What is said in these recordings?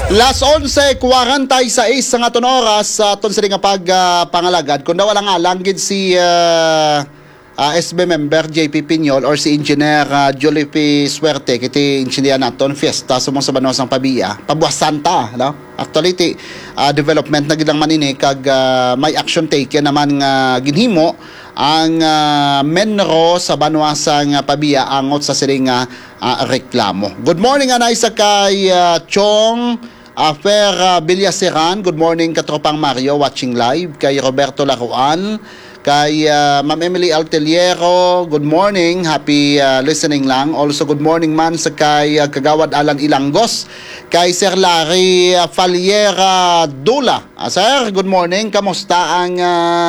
Las 11:46 sa nga ton oras sa aton sila nga pagpangalagad kung daw lang alangid si SB member JP Piñol or si Engineer Jolie P. Suerte kiti insindihan naton fiesta sumong sa Banosang Pabia pabuas Santa no actually development na gid lang manini kag may action taken naman nga ginhimo ang menro sa Banuasang Pabia angot sa siling reklamo. Good morning anay sa kay Chong Fer Villaseran. Good morning katropang Mario watching live. Kay Roberto Laruan. Kay Ma'am Emily Alteliero. Good morning. Happy listening lang. Also good morning man sa kay Kagawad Alan Ilangos. Kay Sir Larry Faliera Dula. Sir, good morning. Kamusta ang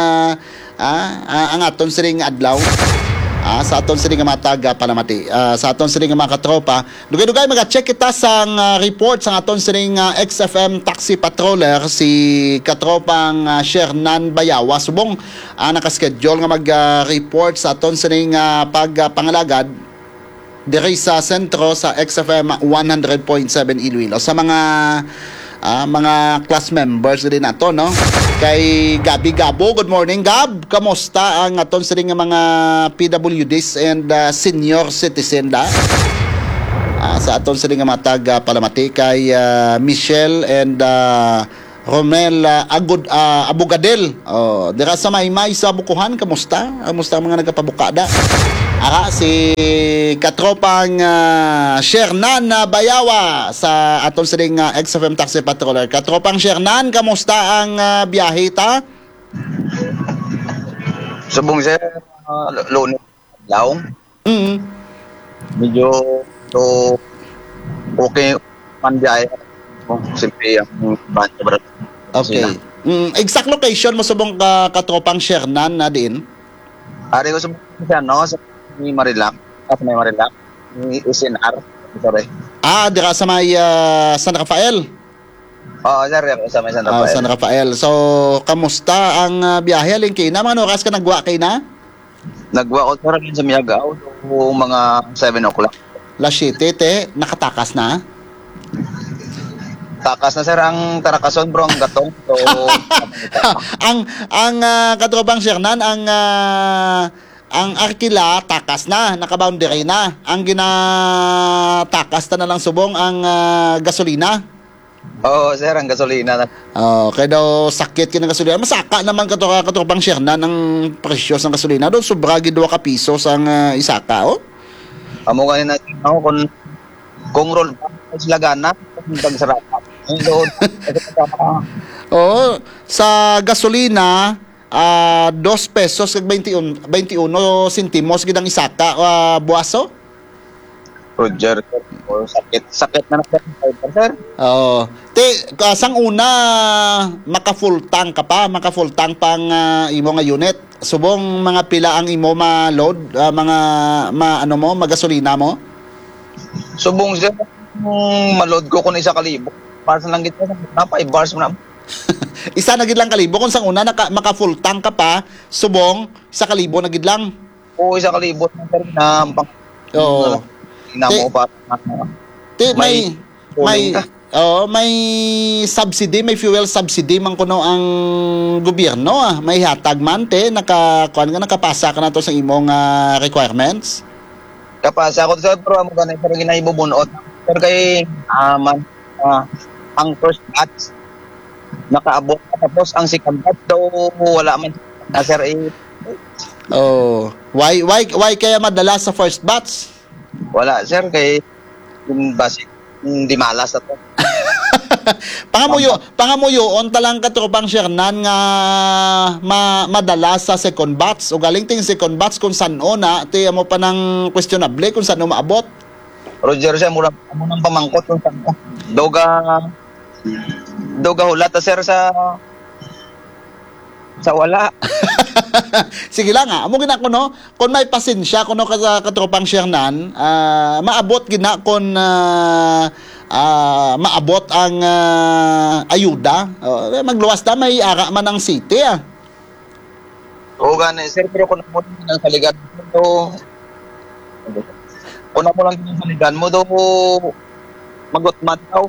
aton siring adlaw? Sa aton siring matag palamati sa aton siring mga katropa dugay-dugay mag-check kita sa report sa aton siring XFM taxi patroller si katropang Shernan Bayawa subong naka-schedule nga mag-report sa aton siring pagpangalagad diri sa sentro sa XFM 100.7 Iloilo sa mga class members din nato no kay Gabi Gabo. Good morning Gab, kamusta ang aton sa nga mga PWDs and senior citizen da sa aton sa nga matag palamati kay Michelle and Romel Abugadel dira sa Maymay sa Bukuhan. Kamusta ang mga nagapabukada si katropang Shernan Bayawa sa aton siling XFM Taxi Patroller. Katropang Shernan, kamusta ang biyahe ta? Subong sir, Lunes daw. Medyo okay man biyahe. Simple ang banda. Okay. Exact location mo subong katropang Shernan na din? Ari ko subong siya no sa Marilac, at may Marilac, may SNR, sorry. Dira sa may San Rafael? Oo, sir, sa may San Rafael. San Rafael. So, kamusta ang biyahe? Alin kayo na? Mga oras ka nagwa kayo na? Nagwa ko sir sa Miyagao, mga 7 o'clock. Las 7, nakatakas na? Takas na sir ang Tarakason bro, ang gatong. So, ang katropang Shernan, ang Arkila takas na, naka-boundary na. Ang ginatakas na lang subong ang gasolina. Oo, sir, ang gasolina na. Kaya daw sakit kinang gasolina. Masaka naman katropang Shernan ang presyo ng gasolina. Doon sobragi 2 ka pisos ang isaka, Amo ganin natin ako kung roll pa sila gana, kung sarap. Sa gasolina 2 pesos kag 21 sentimos gid ang isaka buwaso. Roger, sakit na sir. Sang una maka full tank pang imo nga unit. Subong mga pila ang imo ma-load magasolina mo. Subong sir ma-load ko kun 1,000 bars lang gid na 5 bars mo na. Isa na gid lang kalibo kung sang una maka full tank ka pa subong 1,000 na gid lang. Oo, 1,000 na pang mo pa. May subsidy, may fuel subsidy man kuno ang gobyerno may hatag man nakapasa ka na to sa imong requirements. Kapasa ko sa pero amo ganay pero ginaibubunot. Pero kay ang first batch nakaabot tapos ang second batch daw wala man sir why kaya madala sa first batch? Wala sir kay yung basic hindi malas ato. Pangamuyo on talang katropang Shernan nga madala sa second batch o galing ting second batch kung saan-o na mo pa ng questionable kung saan-o maabot. Roger siya mura nang pamangkot kung saan-o. Doga hulat sir sa wala. Sige lang amo gina ko no kung may pasensya kuno katropang Shernan maabot gina kon maabot ang ayuda magluwas na may ara man ang city Oo gani sir pero kung mo nang saligan mo Kung mo lang yung saligan mo do magutmat daw.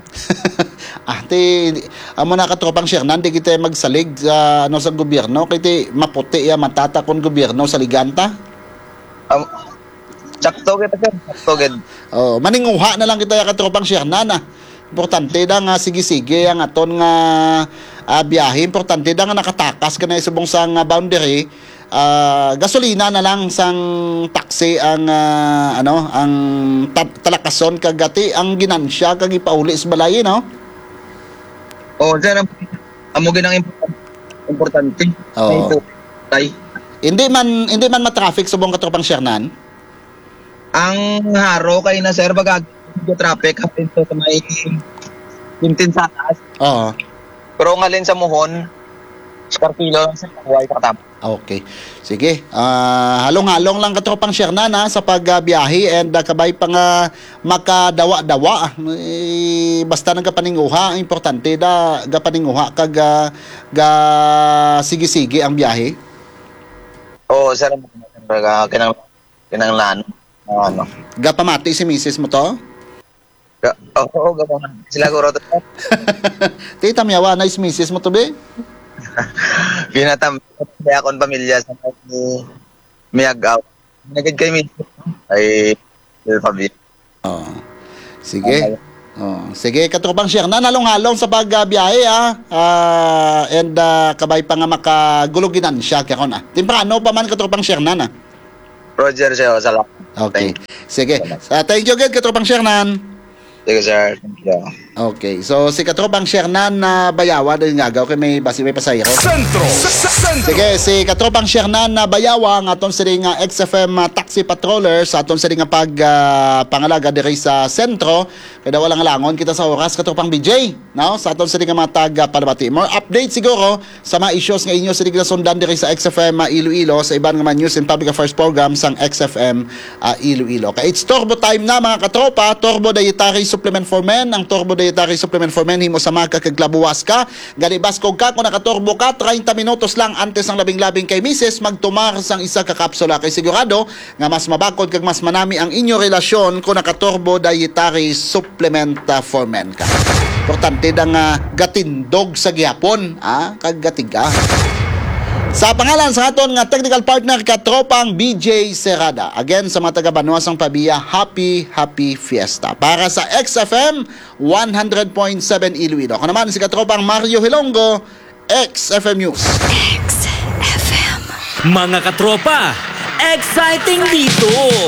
Amo na katropang Shernan, di kita magsalig sa gobyerno, kiti maputi matatakon gobyerno sa liganta. Sakto kita sir, sakto gid. Maninguha na lang kita katropang Shernan. Importante da nga sige-sige ang aton nga biyahe. Importante da nga nakatakas ka na isubong sang boundary. Gasolina na lang sang taxi ang ang talakason kagati ang ginansya kag ipauli sa balay, no? Sir, amo ginang importante. Tay. Hindi man ma-traffic subong katropang Shernan. Ang haro kay na sir bagag traffic hapin to sa may Quintin sa taas. Oo. Pero ngalin sa Muhon, Scarpilo lang sa Hawaii katapos. Okay. Sige. Halong-halong lang katropang Shernan sa pagbiyahe and kabay pa nga makadawa-dawa. Basta nang kapaninguha, importante da gapaninguha kag sige-sige ang biyahe. Sir, kinanglan. Gapamati si misis mo to? Gapamati. Sila guro to. Tita miyawa na is misis mo to be? Pinatam kaya akong pamilya sa miyagaw. Nagad kay misis. Ay, Fabi. Sige. Sige, katropang Shernan, halong-halong sa pagbiyahe and kabay pa nga makaguluginan siya kaya na. Timprano pa man katropang Shernan Roger siya, salamat. Okay. Sige. Thank you again katropang Shernan. Sige sir, thank you. Okay. So si katropang Shernan na Bayawa dahil nga kay may pasahero. Sentro. Sige, si katropang Shernan na Bayawa nga aton siring XFM taxi patroller sa aton siring pag pangalaga diri sa sentro. Kaya walang langon kita sa oras katropang BJ, no? Sa aton siring matag palabati. More update siguro sa mga issues nga inyo siring sundan diri sa XFM Iloilo sa iban nga mga news and public affairs program sang XFM Iloilo. Kaya it's turbo time na mga katropa, turbo dietary supplement for men. Ang turbo dietary supplement for men himo sa mga kaglabuwas ka, galibas kog ka kung nakaturbo ka 30 minutos lang antes ng labing-labing kay misis magtumar sang isa ka kapsula kay sigurado nga mas mabakod kag mas manami ang inyo relasyon kung nakaturbo dietary supplement for men ka. Importante da nga gatindog sa gihapon, kag gatiga. Sa pangalan sa aton nga technical partner katropang BJ Serrada. Again sa mga taga Banuasang Pabia, happy fiesta. Para sa XFM 100.7 Iloilo. Ako naman si katropang Mario Hilongo, XFM News. XFM. Mga katropa, exciting dito!